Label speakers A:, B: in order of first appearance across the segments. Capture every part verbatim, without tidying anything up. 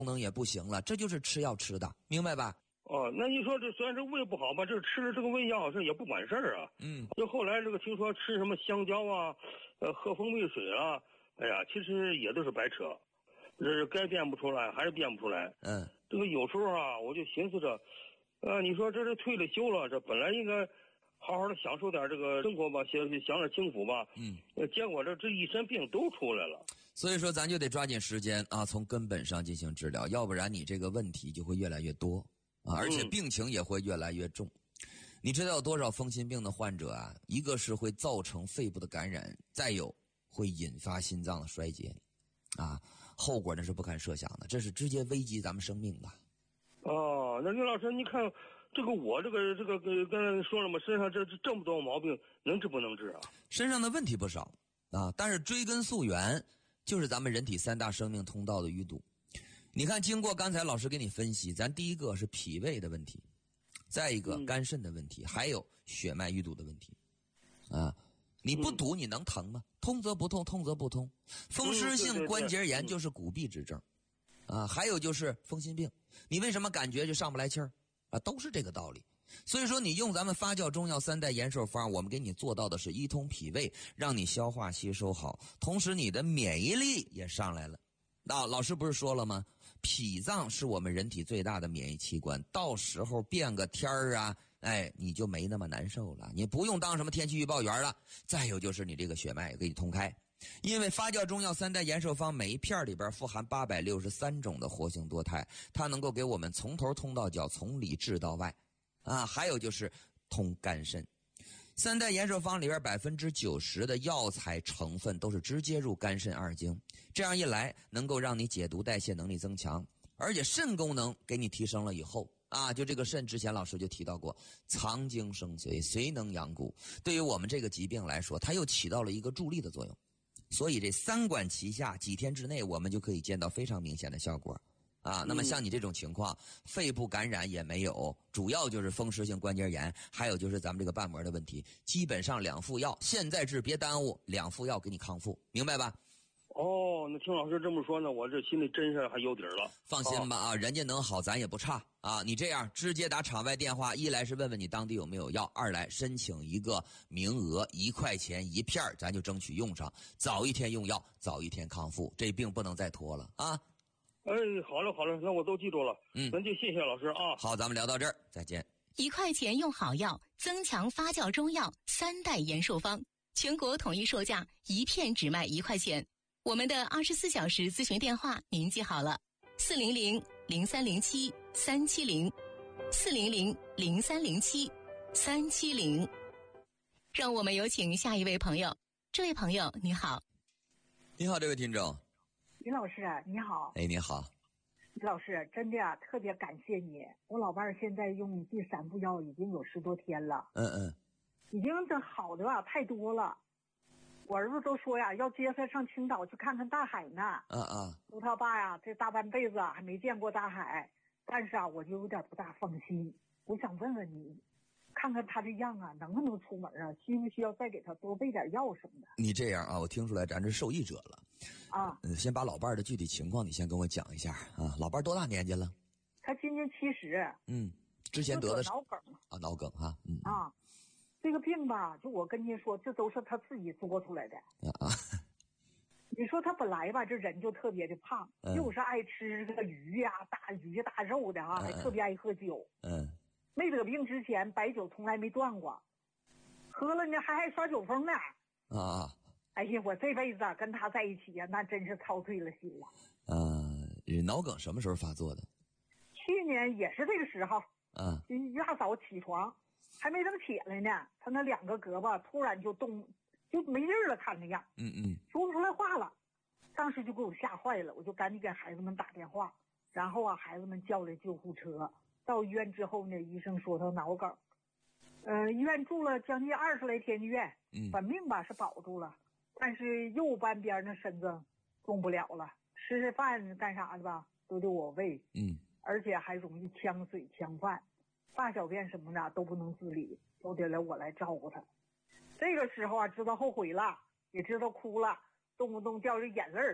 A: 功能也不行了，这就是吃药吃的，明白吧？
B: 哦，那你说这虽然这胃不好吧，这吃了这个胃药好像也不管事儿啊。
A: 嗯，
B: 就后来这个听说吃什么香蕉啊，呃，喝蜂蜜水啊，哎呀，其实也都是白扯，这是该变不出来还是变不出来。
A: 嗯，
B: 这个有时候啊，我就寻思着，呃，你说这是退了休了，这本来应该好好的享受点这个生活吧，享享点清福吧。
A: 嗯，
B: 呃，结果这这一身病都出来了。
A: 所以说咱就得抓紧时间啊，从根本上进行治疗，要不然你这个问题就会越来越多啊，而且病情也会越来越重。嗯、你知道有多少风湿病的患者啊？一个是会造成肺部的感染，再有会引发心脏的衰竭，啊，后果那是不堪设想的，这是直接危及咱们生命的。
B: 哦，那刘老师，你看这个我这个这个刚才说了嘛，身上这这么多毛病，能治不能治啊？
A: 身上的问题不少啊，但是追根溯源，就是咱们人体三大生命通道的淤堵。你看，经过刚才老师给你分析，咱第一个是脾胃的问题，再一个肝肾的问题，嗯、还有血脉淤堵的问题。啊，你不堵你能疼吗？通则不痛，痛则不通。风湿性关节炎就是骨痹之症。啊，还有就是风心病，你为什么感觉就上不来气儿啊？都是这个道理。所以说，你用咱们发酵中药三代延寿方，我们给你做到的是一通脾胃，让你消化吸收好，同时你的免疫力也上来了。那、啊、老师不是说了吗？脾脏是我们人体最大的免疫器官，到时候变个天儿啊，哎，你就没那么难受了，你不用当什么天气预报员了。再有就是你这个血脉也给你通开。因为发酵中药三代延寿方每一片里边富含八百六十三种的活性多肽，它能够给我们从头通到脚，从里治到外啊。还有就是通肝肾，三代延寿方里边百分之九十的药材成分都是直接入肝肾二经，这样一来能够让你解毒代谢能力增强，而且肾功能给你提升了以后啊，就这个肾之前老师就提到过，藏精生髓，髓能养骨，对于我们这个疾病来说，它又起到了一个助力的作用。所以这三管齐下，几天之内我们就可以见到非常明显的效果啊。那么像你这种情况，肺部感染也没有，主要就是风湿性关节炎，还有就是咱们这个瓣膜的问题，基本上两副药，现在治别耽误，两副药给你康复，明白吧？
B: 哦，那听老师这么说呢，我这心里真是还有底儿了。
A: 放心吧啊，人家能好咱也不差啊。你这样直接打场外电话，一来是问问你当地有没有药，二来申请一个名额，一块钱一片，咱就争取用上，早一天用药早一天康复，这病不能再拖了啊。
B: 哎，好嘞好嘞，那我都记住了。嗯，那就谢谢老师啊。
A: 好，咱们聊到这儿，再见。
C: 一块钱用好药，增强发酵中药三代延寿方，全国统一售价，一片只卖一块钱。我们的二十四小时咨询电话您记好了，四零零零三零七三七零，四零零零三零七三七零。让我们有请下一位朋友。这位朋友你好。
A: 你好，这位听众。
D: 李老师你好。
A: 哎，你好。
D: 李老师，真的啊，特别感谢你。我老伴儿现在用第三副药已经有十多天了。
A: 嗯嗯。
D: 已经这好的吧太多了。我儿子都说呀，要接他上青岛去看看大海呢。
A: 嗯嗯。
D: 说他爸呀，这大半辈子啊还没见过大海，但是啊，我就有点不大放心。我想问问你，看看他这样啊，能不能出门啊？需不需要再给他多备点药什么的？
A: 你这样啊，我听出来咱这受益者了。
D: 啊。
A: 嗯，先把老伴儿的具体情况你先跟我讲一下啊。老伴儿多大年纪了？
D: 他今年七十。
A: 嗯，之前得的
D: 脑梗
A: 啊，脑梗哈。嗯
D: 啊。这个病吧，就我跟您说，这都是他自己做出来的。
A: 啊，
D: 你说他本来吧，这人就特别的胖，嗯、又是爱吃这个鱼呀、啊、大鱼大肉的啊，嗯、还特别爱喝酒。
A: 嗯。
D: 没得病之前，白酒从来没断过，喝了呢还爱耍酒疯呢。
A: 啊。
D: 哎呀，我这辈子啊跟他在一起呀、啊，那真是操碎了心了。
A: 嗯，脑梗什么时候发作的？
D: 去年也是这个时候。
A: 嗯。
D: 一大早起床。还没等起来呢，他那两个胳膊突然就动，就没劲儿了，看那样。
A: 嗯嗯。
D: 说不出来话了，当时就给我吓坏了，我就赶紧给孩子们打电话，然后啊，孩子们叫来救护车。到医院之后呢，医生说他脑梗，呃，医院住了将近二十来天的院，
A: 嗯，
D: 本命吧是保住了，但是右半边那身子动不了了，吃饭干啥的吧都得我喂，
A: 嗯，
D: 而且还容易呛水呛饭。大小便什么的都不能自理，都得来我来照顾他。这个时候啊，知道后悔了，也知道哭了，动不动掉着眼泪儿。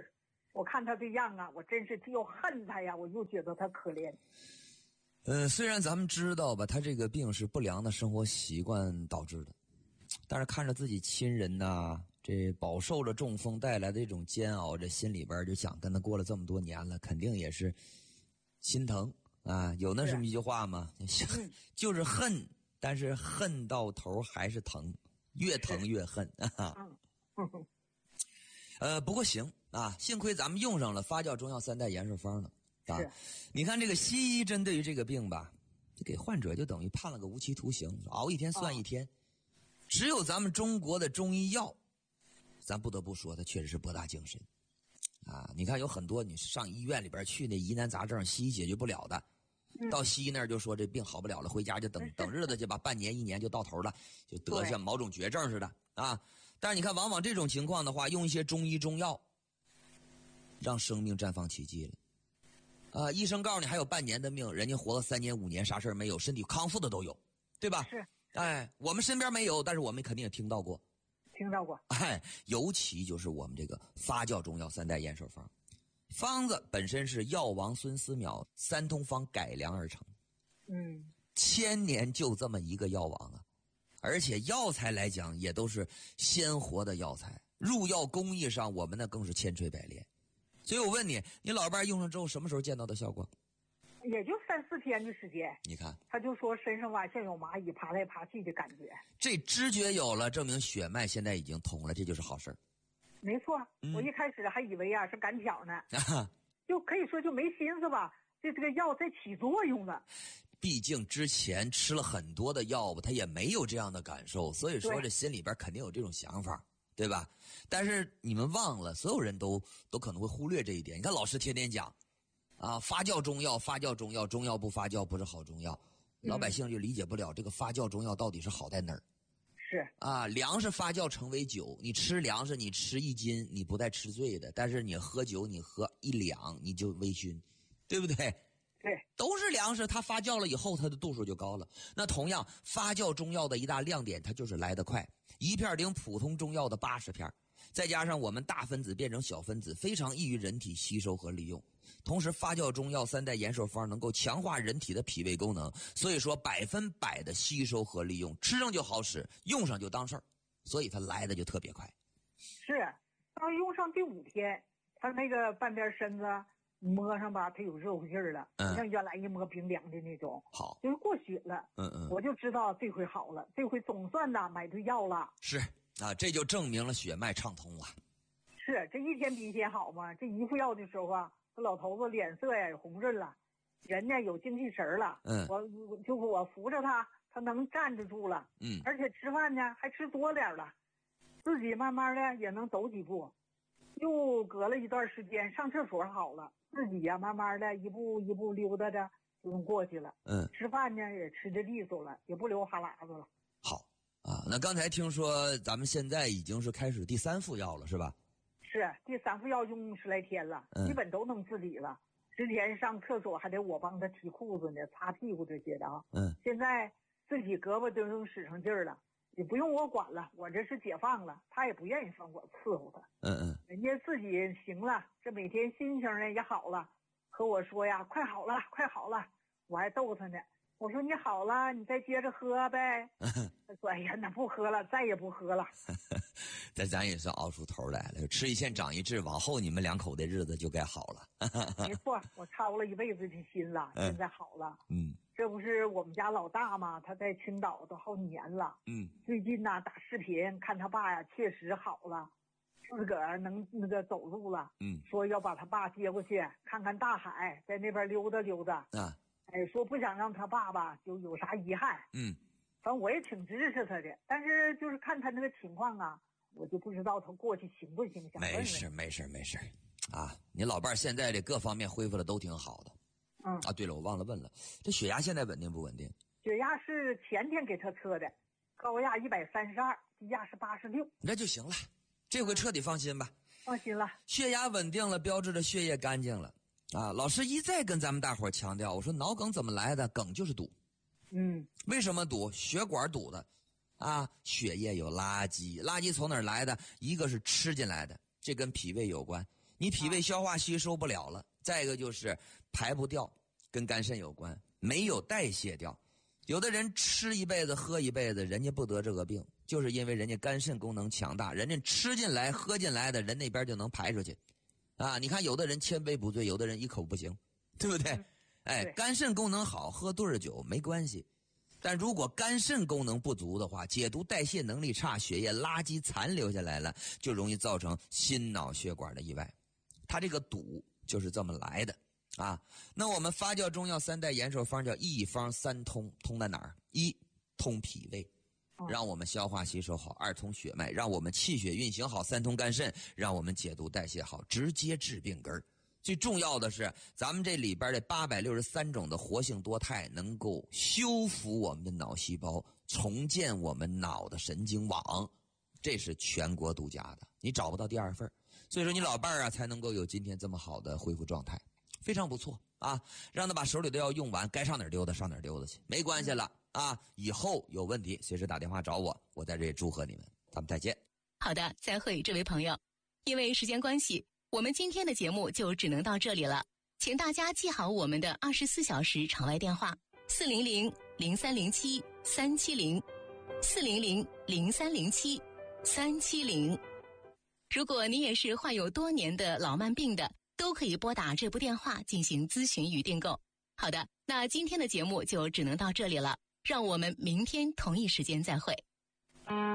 D: 我看他这样啊，我真是又恨他呀，我又觉得他可怜。
A: 呃，虽然咱们知道吧，他这个病是不良的生活习惯导致的，但是看着自己亲人呐，这饱受了中风带来的这种煎熬，这心里边就想，跟他过了这么多年了，肯定也是心疼啊。有那什么一句话吗？
D: 嗯、
A: 就是恨，但是恨到头还是疼，越疼越恨啊。
D: 嗯嗯
A: 呃，不过行啊，幸亏咱们用上了发酵中药三代延寿方了啊。你看这个西医针对于这个病吧，给患者就等于判了个无期徒刑，熬一天算一天。哦、只有咱们中国的中医药，咱不得不说，它确实是博大精深啊。你看有很多你上医院里边去那疑难杂症，西医解决不了的，嗯、到西医那儿就说这病好不了了，回家就等等日子去吧，半年一年就到头了，就得像某种绝症似的啊。但是你看，往往这种情况的话，用一些中医中药，让生命绽放奇迹了。啊、呃，医生告诉你还有半年的命，人家活了三年五年，啥事儿没有，身体康复的都有，对吧？
D: 是。
A: 哎，我们身边没有，但是我们肯定也听到过。
D: 听到过。
A: 哎，尤其就是我们这个发酵中药三代延寿方，方子本身是药王孙思邈三通方改良而成。
D: 嗯。
A: 千年就这么一个药王啊！而且药材来讲也都是鲜活的药材，入药工艺上我们那更是千锤百炼。所以我问你，你老伴用上之后什么时候见到的效果？
D: 也就三四天的时间。
A: 你看，
D: 他就说身上吧像有蚂蚁爬来爬去的感觉。
A: 这知觉有了，证明血脉现在已经通了，这就是好事儿。
D: 没错，嗯、我一开始还以为啊是赶巧呢，啊、就可以说就没心思吧，这这个药在起作用了。
A: 毕竟之前吃了很多的药吧，他也没有这样的感受，所以说这心里边肯定有这种想法，对吧？但是你们忘了，所有人都都可能会忽略这一点。你看老师天天讲，啊，发酵中药，发酵中药，中药不发酵不是好中药，老百姓就理解不了这个发酵中药到底是好在哪儿。
D: 是
A: 啊，粮食发酵成为酒，你吃粮食，你吃一斤，你不带吃醉的，但是你喝酒，你喝一两，你就微醺，对不对？
D: 对，
A: 都是粮食，它发酵了以后，它的度数就高了。那同样，发酵中药的一大亮点，它就是来得快，一片顶普通中药的八十片，再加上我们大分子变成小分子，非常易于人体吸收和利用。同时，发酵中药三代延寿方能够强化人体的脾胃功能，所以说百分百的吸收和利用，吃上就好使，用上就当事儿，所以它来的就特别快。
D: 是，到用上第五天，它那个半边身子。摸上吧，它有热乎劲儿了，
A: 嗯，
D: 不像原来一摸冰凉的那种。
A: 好，
D: 就是过血了。
A: 嗯嗯，
D: 我就知道这回好了，这回总算呐买对药了。
A: 是啊，这就证明了血脉畅通了。
D: 是，这一天比一天好嘛。这一副药的时候啊，这老头子脸色呀也红润了，人呢有精气神了。
A: 嗯，
D: 我就我扶着他，他能站得住了。
A: 嗯，
D: 而且吃饭呢还吃多点了，自己慢慢的也能走几步。又隔了一段时间，上厕所好了。自己呀、啊，慢慢的一步一步溜达着就能过去了。
A: 嗯，
D: 吃饭呢也吃得利索了，也不流哈喇子了。
A: 好啊，那刚才听说咱们现在已经是开始第三副药了，是吧？
D: 是，第三副药用十来天了，
A: 嗯、
D: 基本都能自理了。之前上厕所还得我帮他提裤子呢、擦屁股这些的啊。
A: 嗯，
D: 现在自己胳膊都能使上劲儿了。也不用我管了，我这是解放了，他也不愿意让我伺候他。
A: 嗯嗯，
D: 人家自己行了，这每天心情呢也好了，和我说呀，快好了，快好了，我还逗他呢。我说你好了，你再接着喝呗。他说哎呀，那不喝了，再也不喝了。
A: 这咱也算熬出头来了，吃一堑长一智，往后你们两口的日子就该好了。
D: 没错，我操了一辈子的心了，现在好了。
A: 嗯，
D: 这不是我们家老大吗？他在青岛都好几年了。
A: 嗯，
D: 最近呢打视频看他爸呀，确实好了，自个儿能那个走路了。
A: 嗯，
D: 说要把他爸接过去看看大海，在那边溜达溜达。
A: 啊，
D: 哎，说不想让他爸爸就有啥遗憾。
A: 嗯，
D: 反正我也挺支持他的，但是就是看他那个情况啊，我就不知道他过去行不行。想问问
A: 没事没事没事，啊，你老伴儿现在这各方面恢复的都挺好的。
D: 嗯
A: 啊，对了，我忘了问了，这血压现在稳定不稳定？
D: 血压是前天给他测的，高压一百三十二，低压是八十六，
A: 那就行了，这回彻底放心吧。
D: 放心了，
A: 血压稳定了，标志着血液干净了。啊，老师一再跟咱们大伙儿强调，我说脑梗怎么来的？梗就是堵。
D: 嗯，
A: 为什么堵？血管堵的，啊，血液有垃圾，垃圾从哪儿来的？一个是吃进来的，这跟脾胃有关。 你脾胃消化吸收不了了。再一个就是排不掉，跟肝肾有关，没有代谢掉。有的人吃一辈子喝一辈子，人家不得这个病，就是因为人家肝肾功能强大，人家吃进来喝进来的人那边就能排出去。啊，你看有的人千杯不醉，有的人一口不行，对不对？
D: 嗯、
A: 哎，
D: 对
A: 肝肾功能好，喝对儿酒没关系。但如果肝肾功能不足的话，解毒代谢能力差，血液垃圾残留下来了，就容易造成心脑血管的意外。它这个堵就是这么来的啊。那我们发酵中药三代延寿方叫一方三通，通在哪儿？一，通脾胃，让我们消化吸收好；二，通血脉，让我们气血运行好；三，通肝肾，让我们解毒代谢好，直接治病根儿。最重要的是，咱们这里边的八百六十三种的活性多肽能够修复我们的脑细胞，重建我们脑的神经网，这是全国独家的，你找不到第二份。所以说你老伴儿啊才能够有今天这么好的恢复状态，非常不错啊！让他把手里的药用完，该上哪儿丢的上哪儿丢的去，没关系了啊！以后有问题随时打电话找我，我在这里祝贺你们，咱们再见。
C: 好的，再会，这位朋友。因为时间关系，我们今天的节目就只能到这里了，请大家记好我们的二十四小时场外电话：四零零零三零七三七零，四零零零三零七三七零。如果你也是患有多年的老慢病的，都可以拨打这部电话进行咨询与订购。好的，那今天的节目就只能到这里了，让我们明天同一时间再会。